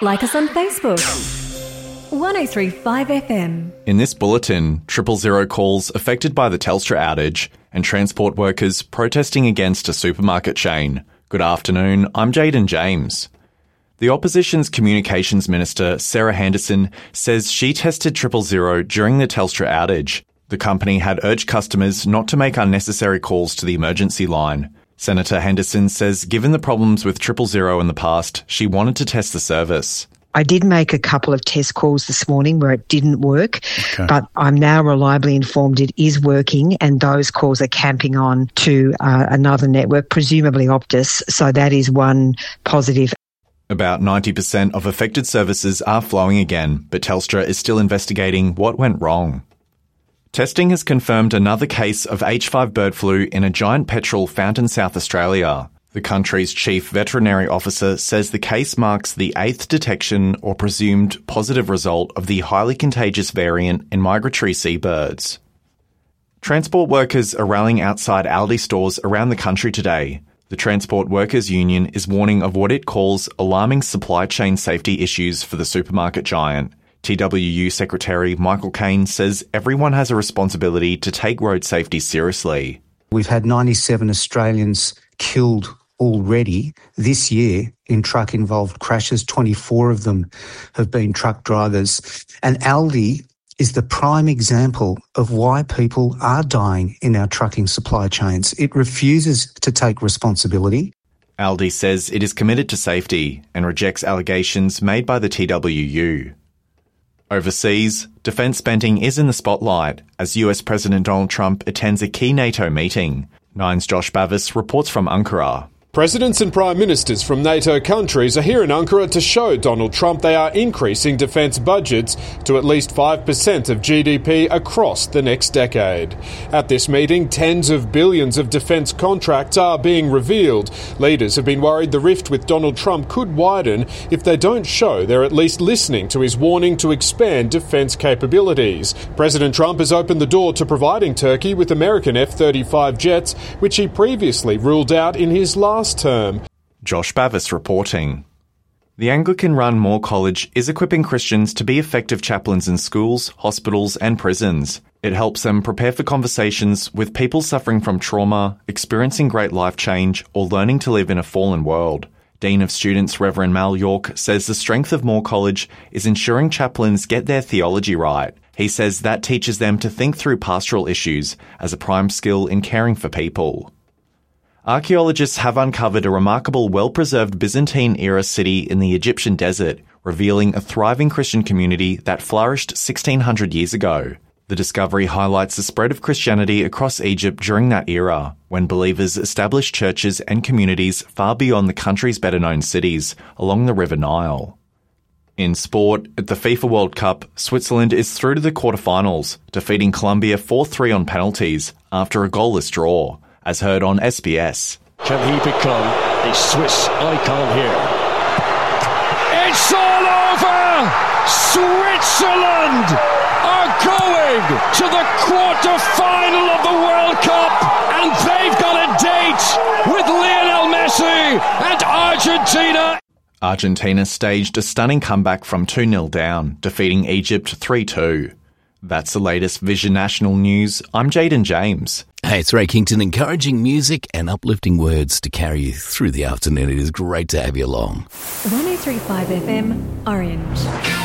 Like us on Facebook. 1035 FM. In this bulletin, 000 calls affected by the Telstra outage and transport workers protesting against a supermarket chain. Good afternoon, I'm Jaden James. The opposition's communications minister, Sarah Henderson, says she tested 000 during the Telstra outage. The company had urged customers not to make unnecessary calls to the emergency line. Senator Henderson says given the problems with 000 in the past, she wanted to test the service. I did make a couple of test calls this morning where it didn't work, but I'm now reliably informed it is working and those calls are camping on to another network, presumably Optus, so that is one positive. About 90% of affected services are flowing again, but Telstra is still investigating what went wrong. Testing has confirmed another case of H5 bird flu in a giant petrel found in South Australia. The country's chief veterinary officer says the case marks the 8th detection or presumed positive result of the highly contagious variant in migratory seabirds. Transport workers are rallying outside Aldi stores around the country today. The Transport Workers Union is warning of what it calls alarming supply chain safety issues for the supermarket giant. TWU Secretary Michael Caine says everyone has a responsibility to take road safety seriously. We've had 97 Australians killed already this year in truck-involved crashes. 24 of them have been truck drivers. And Aldi is the prime example of why people are dying in our trucking supply chains. It refuses to take responsibility. Aldi says it is committed to safety and rejects allegations made by the TWU. Overseas, defence spending is in the spotlight as US President Donald Trump attends a key NATO meeting. Nine's Josh Bavis reports from Ankara. Presidents and prime ministers from NATO countries are here in Ankara to show Donald Trump they are increasing defence budgets to at least 5% of GDP across the next decade. At this meeting, tens of billions of defence contracts are being revealed. Leaders have been worried the rift with Donald Trump could widen if they don't show they're at least listening to his warning to expand defence capabilities. President Trump has opened the door to providing Turkey with American F-35 jets, which he previously ruled out in his last term. Josh Bavis reporting. The Anglican-run Moore College is equipping Christians to be effective chaplains in schools, hospitals and prisons. It helps them prepare for conversations with people suffering from trauma, experiencing great life change or learning to live in a fallen world. Dean of Students Reverend Mal York says the strength of Moore College is ensuring chaplains get their theology right. He says that teaches them to think through pastoral issues as a prime skill in caring for people. Archaeologists have uncovered a remarkable well-preserved Byzantine-era city in the Egyptian desert, revealing a thriving Christian community that flourished 1600 years ago. The discovery highlights the spread of Christianity across Egypt during that era, when believers established churches and communities far beyond the country's better-known cities along the River Nile. In sport, at the FIFA World Cup, Switzerland is through to the quarterfinals, defeating Colombia 4-3 on penalties after a goalless draw. As heard on SBS. Can he become a Swiss icon here? It's all over! Switzerland are going to the quarter-final of the World Cup, and they've got a date with Lionel Messi and Argentina. Argentina staged a stunning comeback from 2-0 down, defeating Egypt 3-2. That's the latest Vision National News. I'm Jaden James. Hey, it's Ray Kington, encouraging music and uplifting words to carry you through the afternoon. It is great to have you along. 1035 FM, Orange.